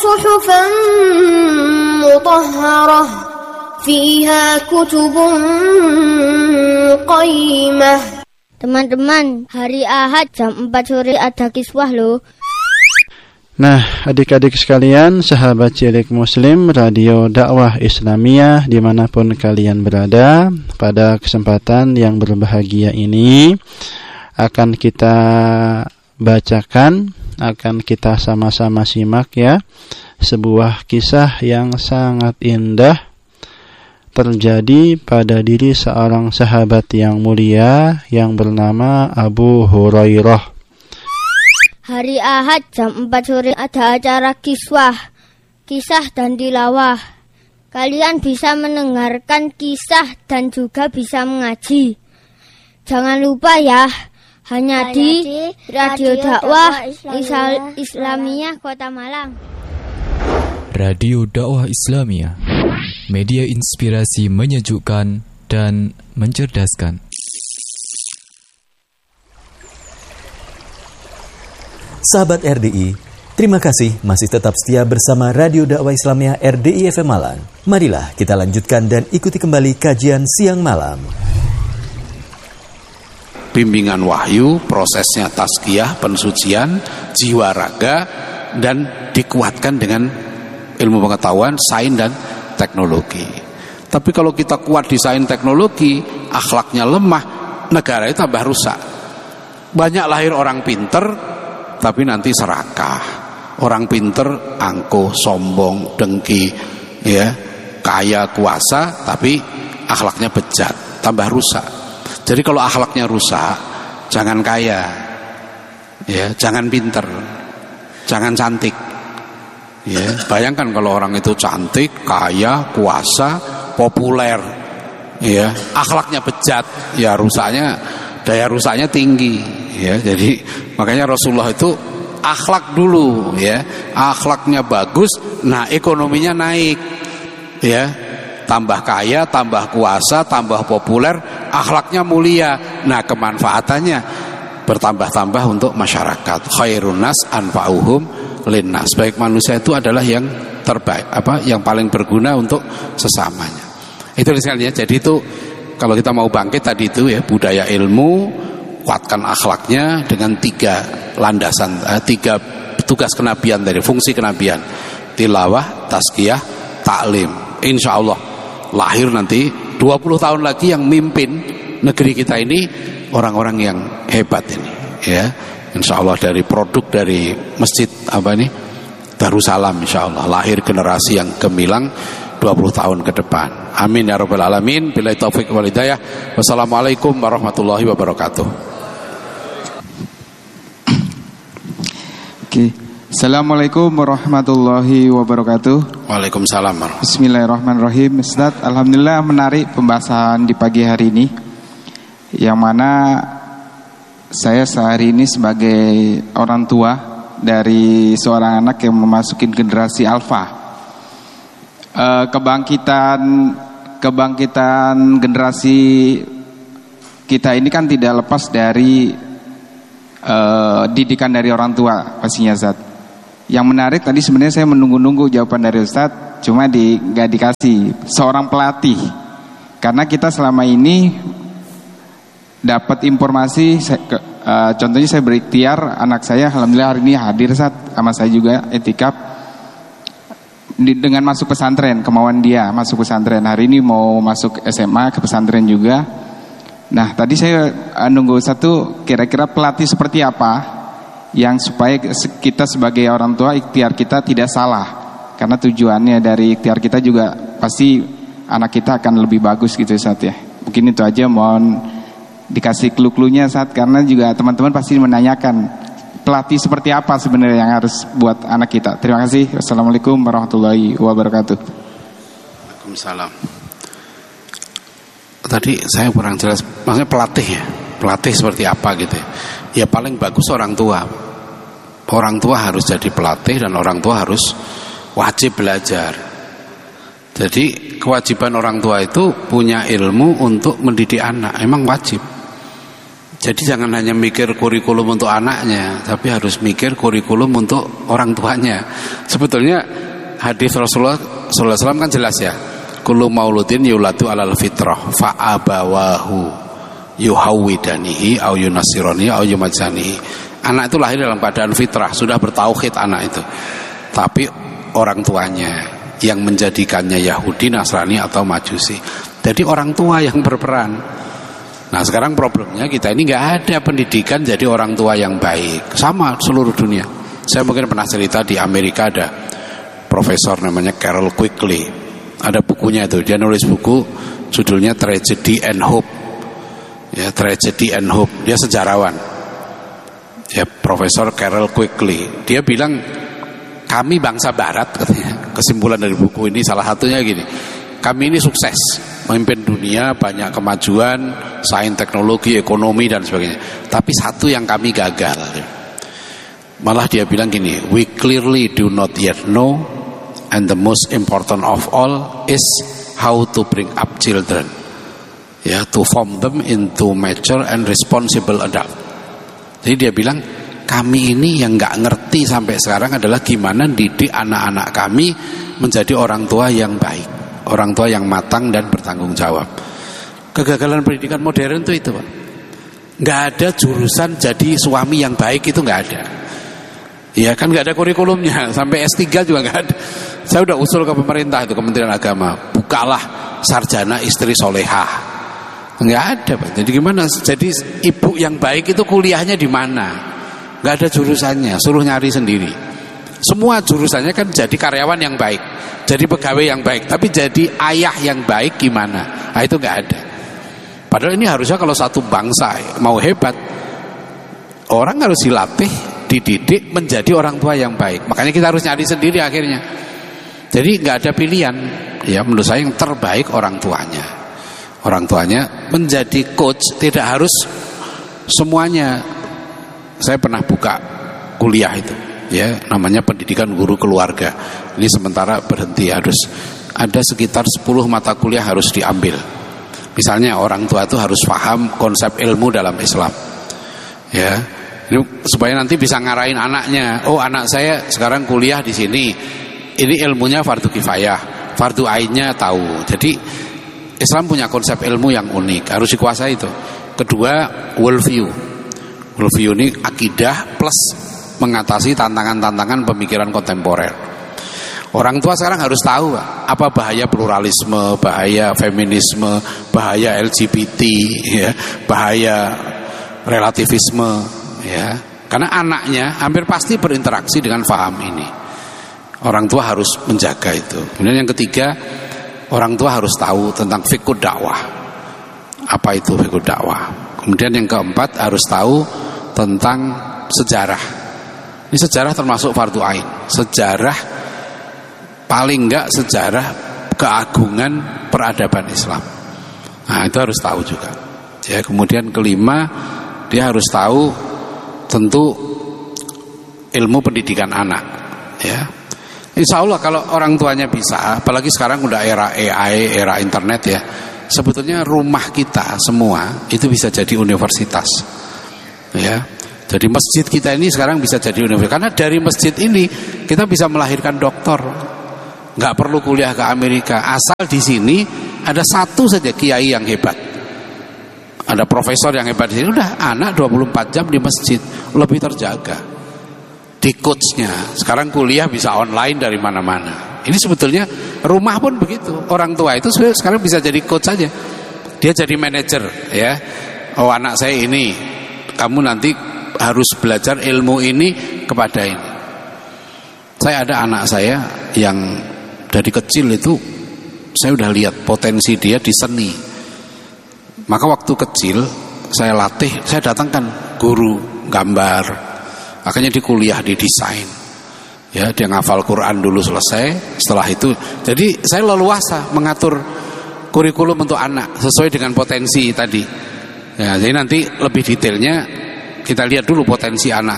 صحفا مطهرة فيها كتب قيمة. Teman-teman, hari Ahad jam 4 sore ada kiswah loh. Nah, adik-adik sekalian, sahabat cilik muslim Radio Dakwah Islamiyah dimanapun kalian berada, pada kesempatan yang berbahagia ini akan kita bacakan, akan kita sama-sama simak ya, sebuah kisah yang sangat indah terjadi pada diri seorang sahabat yang mulia yang bernama Abu Hurairah. Hari Ahad jam 4 sore ada acara kisah dan tilawah. Kalian bisa mendengarkan kisah dan juga bisa mengaji. Jangan lupa ya, hanya di Radio Dakwah Islamiyah Kota Malang. Radio Dakwah Islamiyah, media inspirasi menyejukkan dan mencerdaskan. Sahabat RDI, terima kasih masih tetap setia bersama Radio Dakwah Islamiyah RDI FM Malang. Marilah kita lanjutkan dan ikuti kembali kajian siang malam. Bimbingan wahyu, prosesnya tazkiyah, pensucian, jiwa raga, dan dikuatkan dengan ilmu pengetahuan, sains dan teknologi. Tapi kalau kita kuat di sains teknologi, akhlaknya lemah, negara itu tambah rusak. Banyak lahir orang pinter, tapi nanti serakah. Orang pinter angkuh, sombong, dengki, ya, kaya, kuasa, tapi akhlaknya bejat, tambah rusak. Jadi kalau akhlaknya rusak, jangan kaya, ya, jangan pinter, jangan cantik. Ya, bayangkan kalau orang itu cantik, kaya, kuasa, populer, ya, akhlaknya bejat, ya rusaknya, daya rusaknya tinggi, ya. Jadi makanya Rasulullah itu akhlak dulu, ya, akhlaknya bagus, nah ekonominya naik, ya, tambah kaya, tambah kuasa, tambah populer, akhlaknya mulia, nah kemanfaatannya bertambah-tambah untuk masyarakat. Khairun nas anfa'uhum linnas, baik manusia itu adalah yang terbaik, yang paling berguna untuk sesamanya. Itu misalnya. Jadi itu kalau kita mau bangkit tadi itu ya, budaya ilmu, kuatkan akhlaknya dengan 3 landasan, 3 tugas kenabian dari fungsi kenabian: tilawah, tazkiyah, taklim. Insya Allah lahir nanti 20 tahun lagi yang mimpin negeri kita ini orang-orang yang hebat ini, ya. Insya Allah dari produk dari masjid Darussalam, insya Allah lahir generasi yang gemilang 20 tahun ke depan. Amin ya rabbal alamin. Billahi taufiq wal hidayah. Wassalamualaikum warahmatullahi wabarakatuh. Oke. Assalamualaikum warahmatullahi wabarakatuh. Waalaikumsalam. Bismillahirrahmanirrahim. Ustaz, alhamdulillah menarik pembahasan di pagi hari ini, yang mana saya sehari ini sebagai orang tua dari seorang anak yang memasuki generasi alfa. Kebangkitan generasi kita ini kan tidak lepas dari didikan dari orang tua pastinya, Ustaz. Yang menarik tadi sebenarnya saya menunggu-nunggu jawaban dari Ustaz, cuma nggak dikasih seorang pelatih. Karena kita selama ini dapat informasi, contohnya saya berikhtiar, anak saya alhamdulillah hari ini hadir saat sama saya juga etikaf dengan masuk pesantren, kemauan dia masuk pesantren. Hari ini mau masuk SMA ke pesantren juga. Nah tadi saya nunggu satu, kira-kira pelatih seperti apa yang supaya kita sebagai orang tua ikhtiar kita tidak salah, karena tujuannya dari ikhtiar kita juga pasti anak kita akan lebih bagus gitu Ustaz ya. Mungkin itu aja, mohon dikasih clue-cluenya saat, karena juga teman-teman pasti menanyakan pelatih seperti apa sebenarnya yang harus buat anak kita. Terima kasih. Wassalamualaikum warahmatullahi wabarakatuh. Waalaikumsalam. Tadi saya kurang jelas, maksudnya pelatih ya, pelatih seperti apa gitu ya. Ya paling bagus orang tua. Orang tua harus jadi pelatih dan orang tua harus wajib belajar. Jadi kewajiban orang tua itu punya ilmu untuk mendidik anak, emang wajib. Jadi jangan hanya mikir kurikulum untuk anaknya, tapi harus mikir kurikulum untuk orang tuanya. Sebetulnya hadis Rasulullah sallallahu alaihi wasallam kan jelas ya. Kullu mauludin yuladu alal fitrah fa abawahu yuhawwidanihi au yunasiranihi au yumajanihi. Anak itu lahir dalam keadaan fitrah, sudah bertauhid anak itu. Tapi orang tuanya yang menjadikannya Yahudi, Nasrani atau Majusi. Jadi orang tua yang berperan. Nah sekarang problemnya kita ini nggak ada pendidikan jadi orang tua yang baik. Sama seluruh dunia. Saya mungkin pernah cerita di Amerika ada profesor namanya Carol Quigley. Ada bukunya itu. Dia nulis buku judulnya Tragedy and Hope. Ya, Tragedy and Hope. Dia sejarawan. Ya, Profesor Carol Quigley. Dia bilang kami bangsa Barat katanya. Kesimpulan dari buku ini salah satunya gini. Kami ini sukses memimpin dunia, banyak kemajuan, sains, teknologi, ekonomi dan sebagainya. Tapi satu yang kami gagal. Malah dia bilang gini, we clearly do not yet know, and the most important of all is how to bring up children, ya, to form them into mature and responsible adult. Jadi dia bilang kami ini yang nggak ngerti sampai sekarang adalah gimana didik anak-anak kami menjadi orang tua yang baik. Orang tua yang matang dan bertanggung jawab. Kegagalan pendidikan modern itu Pak. Nggak ada jurusan jadi suami yang baik, itu nggak ada. Ya kan nggak ada kurikulumnya. Sampai S3 juga nggak ada. Saya udah usul ke pemerintah itu, Kementerian Agama, bukalah sarjana istri solehah. Nggak ada Pak. Jadi gimana? Jadi ibu yang baik itu kuliahnya di mana? Nggak ada jurusannya. Suruh nyari sendiri. Semua jurusannya kan jadi karyawan yang baik, jadi pegawai yang baik, tapi jadi ayah yang baik gimana? Nah itu nggak ada. Padahal ini harusnya kalau satu bangsa mau hebat, orang harus dilatih, dididik menjadi orang tua yang baik. Makanya kita harus nyari sendiri akhirnya. Jadi nggak ada pilihan. Ya menurut saya yang terbaik orang tuanya. Orang tuanya menjadi coach tidak harus semuanya. Saya pernah buka kuliah itu. Ya, namanya pendidikan guru keluarga. Ini sementara berhenti, harus ada sekitar 10 mata kuliah harus diambil. Misalnya orang tua itu harus paham konsep ilmu dalam Islam. Ya, ini supaya nanti bisa ngarahin anaknya. Oh, anak saya sekarang kuliah di sini. Ini ilmunya fardu kifayah, fardu ainnya tahu. Jadi Islam punya konsep ilmu yang unik, harus dikuasai itu. Kedua, worldview. Worldview ini akidah plus mengatasi tantangan-tantangan pemikiran kontemporer. Orang tua sekarang harus tahu apa bahaya pluralisme, bahaya feminisme, bahaya LGBT, ya, bahaya relativisme, ya. Karena anaknya hampir pasti berinteraksi dengan faham ini. Orang tua harus menjaga itu. Kemudian yang ketiga, orang tua harus tahu tentang fiqh dakwah. Apa itu fiqh dakwah? Kemudian yang keempat harus tahu tentang sejarah. Ini sejarah termasuk fardu ain. Sejarah paling enggak sejarah keagungan peradaban Islam. Nah, itu harus tahu juga. Ya, kemudian kelima, dia harus tahu tentu ilmu pendidikan anak. Ya. Insya Allah kalau orang tuanya bisa, apalagi sekarang udah era AI, era internet ya. Sebetulnya rumah kita semua itu bisa jadi universitas. Ya. Jadi masjid kita ini sekarang bisa jadi universitas. Karena dari masjid ini kita bisa melahirkan doktor. Nggak perlu kuliah ke Amerika. Asal di sini ada satu saja kiai yang hebat. Ada profesor yang hebat di sini. Udah anak 24 jam di masjid. Lebih terjaga. Di coachnya. Sekarang kuliah bisa online dari mana-mana. Ini sebetulnya rumah pun begitu. Orang tua itu sekarang bisa jadi coach saja. Dia jadi manajer. Ya. Oh anak saya ini. Kamu nanti harus belajar ilmu ini kepada ini. Saya ada anak saya yang dari kecil itu saya udah lihat potensi dia di seni. Maka waktu kecil saya latih, saya datangkan guru gambar. Akhirnya di kuliah di desain. Ya, dia ngafal Quran dulu selesai. Setelah itu, jadi saya leluasa mengatur kurikulum untuk anak sesuai dengan potensi tadi. Ya, jadi nanti lebih detailnya kita lihat dulu potensi anak.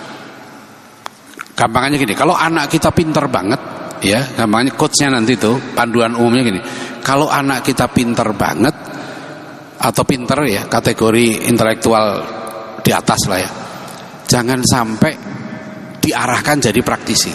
Gampangannya gini, kalau anak kita pinter banget, ya, gampangannya coachnya nanti tuh panduan umumnya gini. Kalau anak kita pinter banget, atau pinter ya, kategori intelektual di atas lah ya, jangan sampai diarahkan jadi praktisi.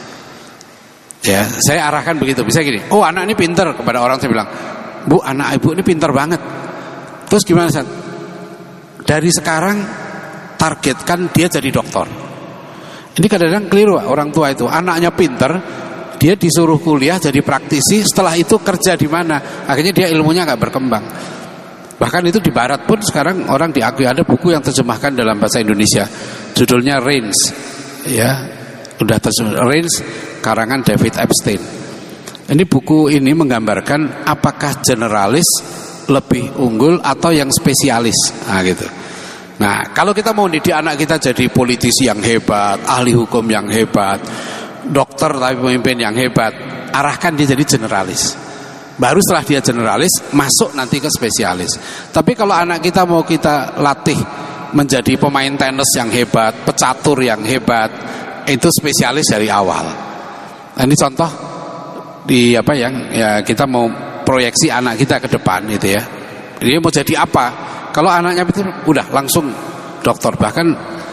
Ya, saya arahkan begitu. Bisa gini, oh anak ini pinter, kepada orang saya bilang, Bu, anak ibu ini pinter banget. Terus gimana Ustaz? Dari sekarang targetkan dia jadi dokter. Ini kadang-kadang keliru orang tua itu. Anaknya pinter, dia disuruh kuliah jadi praktisi, setelah itu kerja di mana? Akhirnya dia ilmunya nggak berkembang. Bahkan itu di barat pun sekarang orang diakui, ada buku yang terjemahkan dalam bahasa Indonesia, judulnya Range, ya, udah terjemah Range, karangan David Epstein. Ini buku ini menggambarkan apakah generalis lebih unggul atau yang spesialis, nah gitu. Nah, kalau kita mau didik anak kita jadi politisi yang hebat, ahli hukum yang hebat, dokter tapi pemimpin yang hebat, arahkan dia jadi generalis. Baru setelah dia generalis, masuk nanti ke spesialis. Tapi kalau anak kita mau kita latih menjadi pemain tenis yang hebat, pecatur yang hebat, itu spesialis dari awal. Nah, ini contoh di apa yang ya kita mau proyeksi anak kita ke depan gitu ya. Dia mau jadi apa? Kalau anaknya itu udah langsung dokter. Bahkan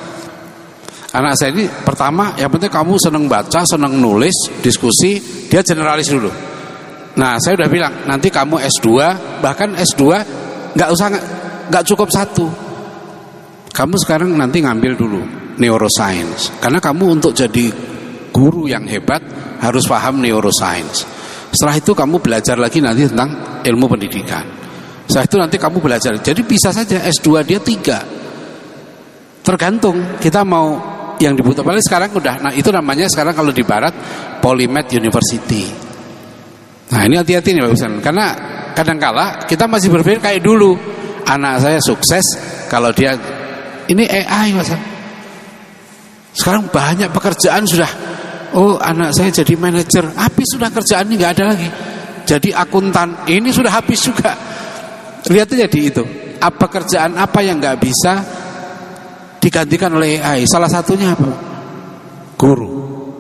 anak saya ini pertama yang penting kamu seneng baca, seneng nulis, diskusi, dia generalis dulu. Nah, saya udah bilang nanti kamu S2, bahkan S2 nggak cukup 1. Kamu sekarang nanti ngambil dulu neuroscience. Karena kamu untuk jadi guru yang hebat harus paham neuroscience. Setelah itu kamu belajar lagi nanti tentang ilmu pendidikan. Setelah itu nanti kamu belajar. Jadi bisa saja S2 dia 3. Tergantung kita mau yang dibutuhkan. Sekarang udah, nah itu namanya sekarang kalau di barat Polymath University. Nah, ini hati-hati nih Pak Ustaz. Karena kadangkala kita masih berpikir kayak dulu. Anak saya sukses kalau dia ini AI Pak Ustaz. Sekarang banyak pekerjaan sudah. Oh, anak saya jadi manajer, habis sudah kerjaan ini nggak ada lagi. Jadi akuntan, ini sudah habis juga. Lihat aja di itu. Apa kerjaan apa yang nggak bisa digantikan oleh AI? Salah satunya apa? Guru,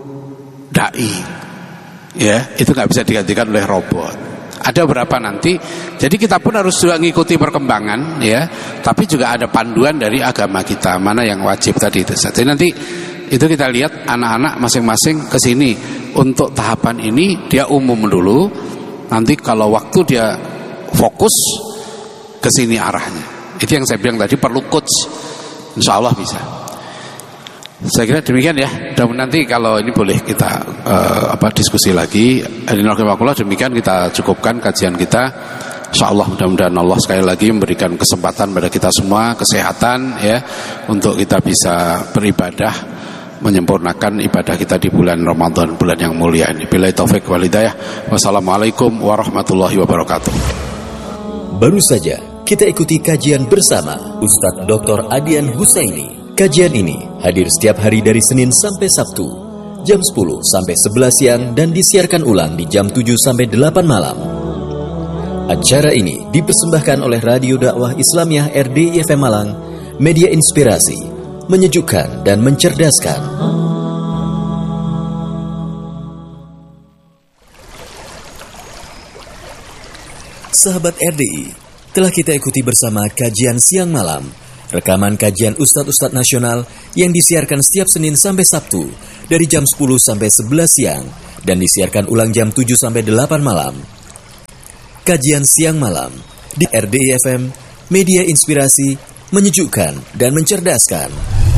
dai. Ya, itu nggak bisa digantikan oleh robot. Ada berapa nanti? Jadi kita pun harus juga mengikuti perkembangan, ya. Tapi juga ada panduan dari agama kita mana yang wajib tadi itu. Jadi nanti itu kita lihat anak-anak masing-masing ke sini. Untuk tahapan ini dia umum dulu. Nanti kalau waktu dia fokus ke sini arahnya. Itu yang saya bilang tadi, perlu coach. Insya Allah bisa. Saya kira demikian ya. Dan nanti kalau ini boleh kita diskusi lagi. Demikian kita cukupkan kajian kita. Insyaallah mudah-mudahan Allah sekali lagi memberikan kesempatan pada kita semua kesehatan ya untuk kita bisa beribadah, menyempurnakan ibadah kita di bulan Ramadan, bulan yang mulia ini. Billahi taufik wal hidayah. Wassalamualaikum warahmatullahi wabarakatuh. Baru saja kita ikuti kajian bersama Ustadz Dr. Adian Husaini. Kajian ini hadir setiap hari dari Senin sampai Sabtu, jam 10 sampai 11 siang dan disiarkan ulang di jam 7 sampai 8 malam. Acara ini dipersembahkan oleh Radio Dakwah Islamiyah RDI FM Malang, media inspirasi, menyejukkan dan mencerdaskan. Sahabat RDI, telah kita ikuti bersama kajian siang malam. Rekaman kajian Ustadz-Ustadz Nasional yang disiarkan setiap Senin sampai Sabtu dari jam 10 sampai 11 siang dan disiarkan ulang jam 7 sampai 8 malam. Kajian siang malam di RDI FM, media inspirasi, menyejukkan dan mencerdaskan.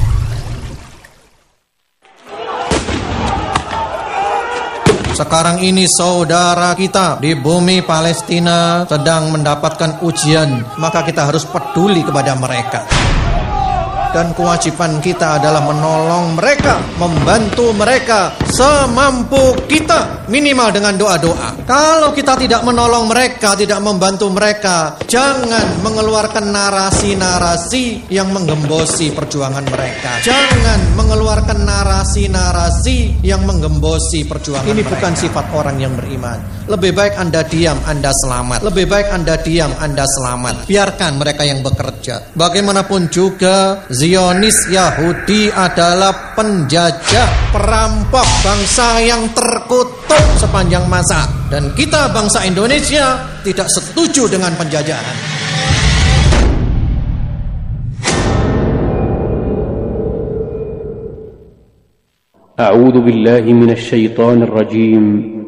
Sekarang ini saudara kita di bumi Palestina sedang mendapatkan ujian, maka kita harus peduli kepada mereka. Dan kewajiban kita adalah menolong mereka, membantu mereka semampu kita, minimal dengan doa-doa. Kalau kita tidak menolong mereka, tidak membantu mereka, jangan mengeluarkan narasi-narasi yang menggembosi perjuangan mereka. Jangan mengeluarkan narasi-narasi yang menggembosi perjuangan mereka. Ini bukan sifat orang yang beriman. Lebih baik Anda diam, Anda selamat. Lebih baik Anda diam, Anda selamat. Biarkan mereka yang bekerja. Bagaimanapun juga Zionis Yahudi adalah penjajah, perampok, bangsa yang terkutuk sepanjang masa. Dan kita bangsa Indonesia tidak setuju dengan penjajahan. أعوذ بالله من الشيطان الرجيم